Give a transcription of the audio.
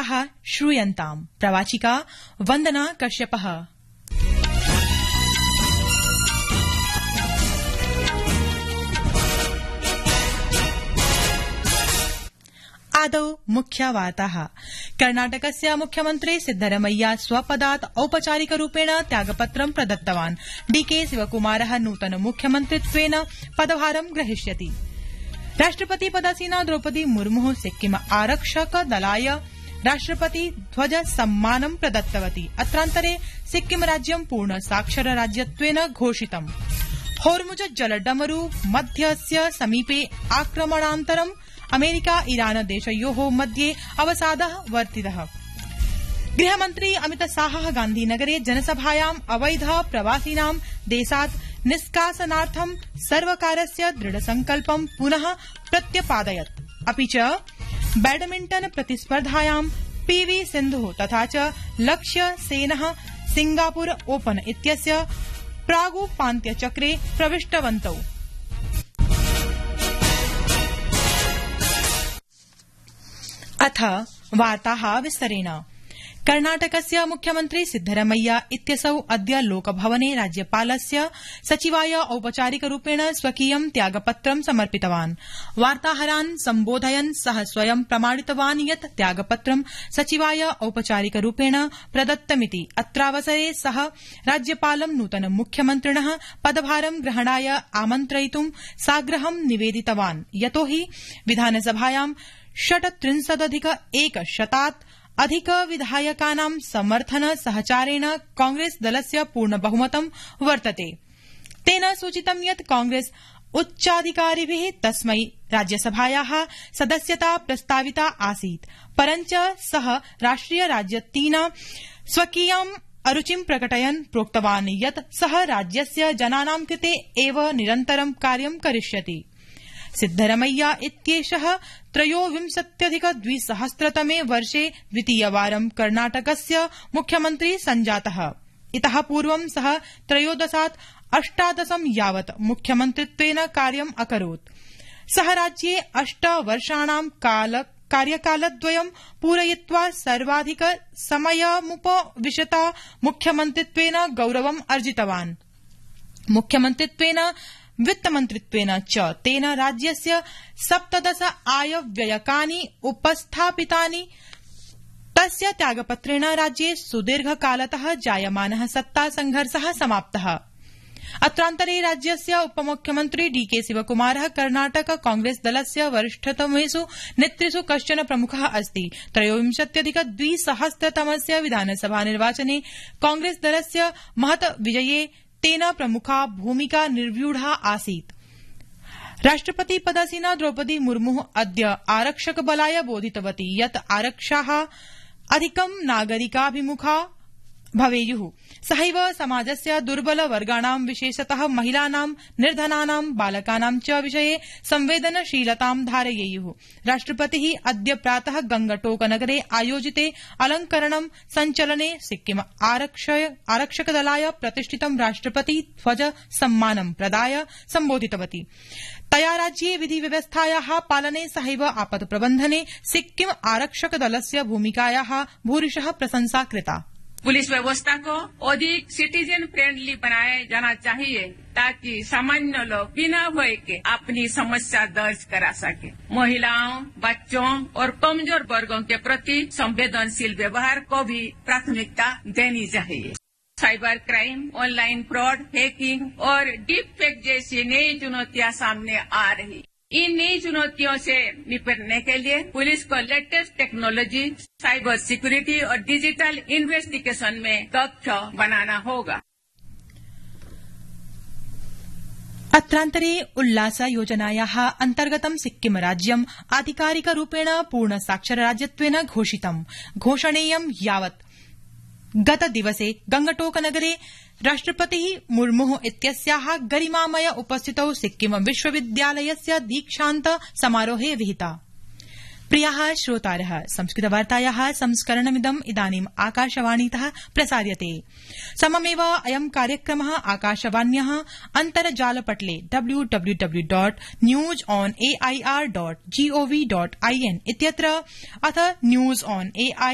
वार्ताः श्रूयन्ताम्। प्रवाचिका वन्दना कश्यपः। आदौ मुख्य वार्ताः। कर्णाटकस्य मुख्यमन्त्री सिद्धरमैया स्वपदात् औपचारिकरूपेण त्यागपत्रं प्रदत्तवान्। डीके शिवकुमारः नूतन मुख्यमन्त्रित्वेन पदभारं ग्रहीष्यति। राष्ट्रपति पदासीना द्रौपदी मुर्मुः सिक्किम आरक्षक दलाय राष्ट्रपति ध्वज सम्मानं प्रदत्तवती। अत्रान्तरे सिक्किम राज्यं पूर्ण साक्षर राज्यत्वेन घोषितम्। होर्मुज जलडमरू मध्यस्य समीपे आक्रमणानन्तरं अमेरिका ईरान देशयोः मध्ये अवसादः वर्धितः। गृहमन्त्री अमितशाहः गान्धीनगरे जनसभायाम् अवैध प्रवासिनां देशात् निष्कासनार्थं सर्वकारस्य दृढसंकल्पं पुनः प्रत्यपादयत्। अपि च बैडमिण्टन प्रतिस्पर्धायां पीवी सिन्धुः तथा च लक्ष्य सेनः सिंगापुर ओपन इत्यस्य प्रागुपान्त्यचक्रे प्रविष्टवन्तौ। अथ वार्ताः विस्तरेण। कर्णाटकस्य मुख्यमन्त्री सिद्धरमैया इत्यसौ अद्य लोकभवने राज्यपालस्य सचिवाय औपचारिकरूपेण स्वकीयं त्यागपत्रं समर्पितवान्। वार्ताहरान् सम्बोधयन् सः स्वयं प्रमाणितवान् यत् त्यागपत्रं सचिवाय औपचारिकरूपेण प्रदत्तमिति। अत्रावसरे सः राज्यपालं नूतन मुख्यमन्त्रिणः पदभारं ग्रहणाय आमन्त्रयितुं साग्रहं निवेदितवान्। यतो हि विधानसभायां 36,100 अधिक विधायकानां समर्थन सहचारेण कांग्रेस दलस्य पूर्ण बहुमतं वर्तते। तेन सूचितं यत् कांग्रेस उच्चाधिकारिभिः तस्मै राज्यसभायाः सदस्यता प्रस्ताविता आसीत्। परञ्च सः राष्ट्रिय राजनीतिना स्वकीयाम् अरुचिं प्रकटयन् प्रोक्तवान् यत् सः राज्यस्य जनानां कृते एव निरन्तरं कार्यं करिष्यति। सिद्धरमैया इत्येषः 23,200 वर्षे द्वितीयवारं कर्णाटकस्य मुख्यमन्त्री सञ्जातः। इतः पूर्वं सः 13-18 यावत् मुख्यमन्त्रित्वेन कार्यम् अकरोत्। सः राज्ये 8 वर्षाणां कार्यकालद्वयं पूरयित्वा सर्वाधिक समयमुपविशता मुख्यमन्त्रित्वेन गौरवम् अर्जितवान्। मुख्यमन्त्रित्वेन वित्तमन्त्रित्वेन च तेन राज्यस्य 17 आयव्ययकानि उपस्थापितानि। तस्य त्यागपत्रेण राज्ये सुदीर्घकालतः जायमानः सत्तासंघर्षः समाप्तः। अत्रान्तरे राज्यस्य उपमुख्यमन्त्री डीके शिवकुमारः कर्णाटक कांग्रेस दलस्य वरिष्ठतमेषु नेतृषु कश्चन प्रमुखः अस्ति। 23,200 विधानसभा निर्वाचने कांग्रेस दलस्य महत् विजये तेन प्रमुखा भूमिका निर्व्यूढा आसीत्। राष्ट्रपति पदासीना द्रौपदी मुर्मुः अद्य आरक्षकबलाय बोधितवती यत् आरक्षाः अधिकं नागरिकाभिमुखा भवेयुः। सहैव समाजस्य दुर्बलवर्गाणां विशेषतः महिलानां, निर्धनानां, बालकानां च विषये संवेदनशीलतां धारयेयुः। राष्ट्रपतिः अद्य प्रातः गंगटोकनगरे आयोजिते अलंकरणं संचलने सिक्किम आरक्षकदलाय प्रतिष्ठितं राष्ट्रपति ध्वज सम्मानं प्रदाय सम्बोधितवती। तया राज्ये विधिव्यवस्थायाः पालने सहैव आपत्प्रबन्धने सिक्किम आरक्षकदलस्य भूमिकायाः भूरिशः प्रशंसा कृता। पुलिस व्यवस्था को अधिक सिटीजन फ्रेंडली बनाया जाना चाहिए ताकि सामान्य लोग बिना भय के अपनी समस्या दर्ज करा सके। महिलाओं, बच्चों और कमजोर वर्गों के प्रति संवेदनशील व्यवहार को भी प्राथमिकता देनी चाहिए। Cyber crime, online fraud, hacking और डीप फेक जैसी नई चुनौतियां सामने आ रही। इन नई चुनौतियों से निपटने के लिए पुलिस को लेटेस्ट टेक्नोलॉजी, साइबर सिक्योरिटी और डिजिटल इन्वेस्टिगेशन में दक्ष बनाना होगा। अत्रान्तरे उल्लास योजनायाः अन्तर्गतं सिक्किम राज्यम् आधिकारिकरूपेण पूर्ण साक्षर राज्यत्वेन घोषितम्। घोषणेयं यावत् गतदिवसे गंगटोकनगरे राष्ट्रपतिः मुर्मुः इत्यस्याः गरिमामय उपस्थितौ सिक्किम विश्वविद्यालयस्य दीक्षान्त समारोहे विहिता। प्रियाः श्रोतारः, संस्कृतवार्तायाः संस्करणमिदम् इदानीम् आकाशवाणीतः प्रसार्यते। सममेव अयं कार्यक्रमः आकाशवाण्याः अन्तर्जालपटले www.newsonair.gov.in इत्यत्र अथ न्यूज ऑन एआई